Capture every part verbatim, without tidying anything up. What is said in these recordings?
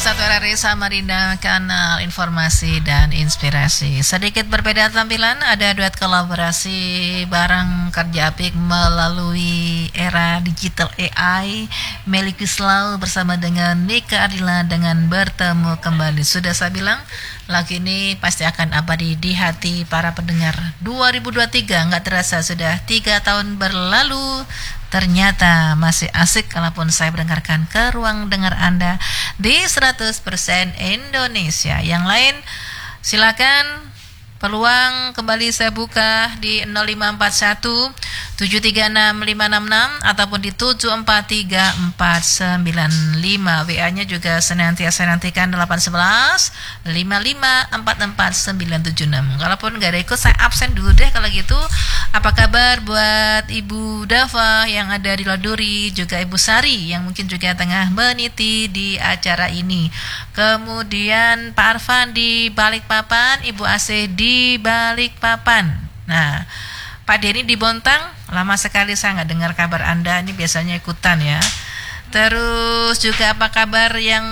satu R R I Samarinda, kanal informasi dan inspirasi. Sedikit berbeda tampilan, ada duet kolaborasi bareng Kerja Apik melalui era digital A I. Melly Guslau bersama dengan Nika Ardila dengan Bertemu Kembali. Sudah saya bilang, lagu ini pasti akan abadi di hati para pendengar. dua ribu dua puluh tiga nggak terasa sudah tiga tahun berlalu. Ternyata masih asik kalaupun saya mendengarkan ke ruang dengar Anda di seratus persen Indonesia. Yang lain silakan, peluang kembali saya buka di nol lima empat satu tujuh tiga enam lima enam enam ataupun di tujuh empat tiga empat sembilan lima. W A-nya juga senantiasa nantikan delapan satu satu lima lima empat empat sembilan tujuh enam. Kalaupun nggak ada ikut, saya absen dulu deh kalau gitu. Apa kabar buat Ibu Dava yang ada di Loduri, juga Ibu Sari yang mungkin juga tengah meniti di acara ini. Kemudian Pak Arfan di Balikpapan, Ibu Asih di Balikpapan. Nah, Pak Denny di Bontang, lama sekali saya nggak dengar kabar Anda, ini biasanya ikutan ya. Terus juga apa kabar yang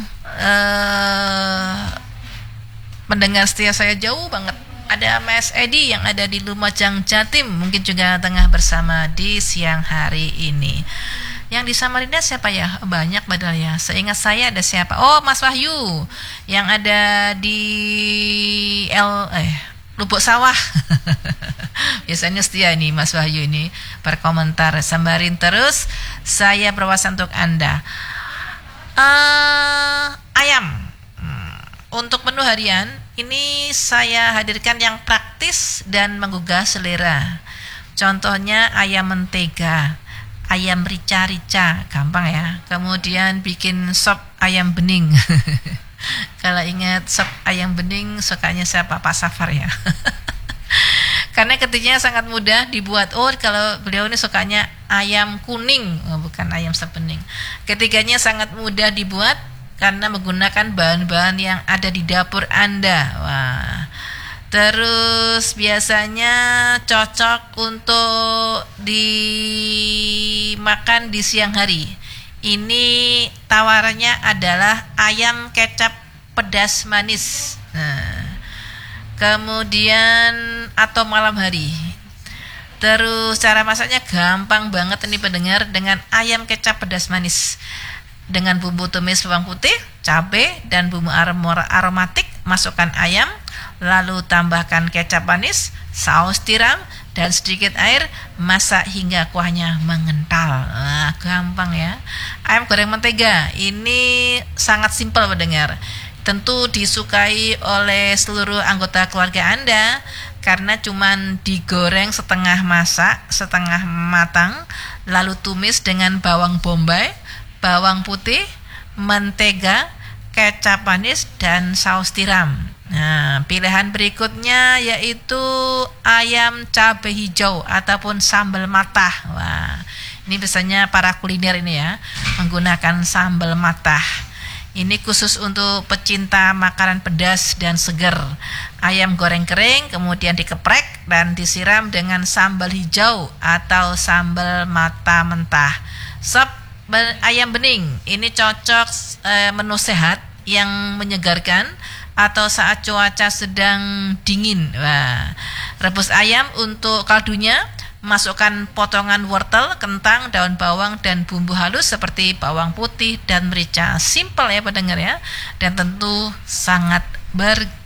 uh, mendengar setia saya jauh banget? Ada Mas Edi yang ada di Lumajang, Jatim, mungkin juga tengah bersama di siang hari ini. Yang di Samarinda siapa ya? Banyak padahal ya. Seingat saya ada siapa? Oh, Mas Wahyu yang ada di L eh Lubuk Sawah. Biasanya setia ini Mas Wahyu ini berkomentar. Sambarin terus, saya berwawasan untuk Anda. Uh, ayam. Hmm. Untuk menu harian ini saya hadirkan yang praktis dan menggugah selera. Contohnya ayam mentega, ayam rica-rica, gampang ya. Kemudian bikin sop ayam bening. Kalau ingat sop ayam bening, sukanya siapa? Pak Safar ya. Karena ketiganya sangat mudah dibuat. Oh, kalau beliau ini sukanya ayam kuning, oh, bukan ayam sop bening. Ketiganya sangat mudah dibuat karena menggunakan bahan-bahan yang ada di dapur Anda. Wah. Terus biasanya cocok untuk dimakan di siang hari. Ini tawarannya adalah ayam kecap pedas manis. Nah, kemudian atau malam hari. Terus cara masaknya gampang banget ini pendengar, dengan ayam kecap pedas manis. Dengan bumbu tumis bawang putih, cabai, dan bumbu aromatik, masukkan ayam, lalu tambahkan kecap manis, saus tiram, dan sedikit air, masak hingga kuahnya mengental. Nah, gampang ya. Ayam goreng mentega, ini sangat simpel mendengar. Tentu disukai oleh seluruh anggota keluarga Anda, karena cuman digoreng setengah masak, setengah matang, lalu tumis dengan bawang bombay, bawang putih, mentega, kecap manis, dan saus tiram. Nah, pilihan berikutnya yaitu ayam cabai hijau ataupun sambal matah. Wah, ini biasanya para kuliner ini ya, menggunakan sambal matah. Ini khusus untuk pecinta makanan pedas dan seger. Ayam goreng kering, kemudian dikeprek dan disiram dengan sambal hijau atau sambal mata mentah. Sop ayam bening, ini cocok e, menu sehat yang menyegarkan atau saat cuaca sedang dingin. Wah, rebus ayam untuk kaldunya, masukkan potongan wortel, kentang, daun bawang, dan bumbu halus seperti bawang putih dan merica. Simple ya pendengar ya, dan tentu sangat bergizi.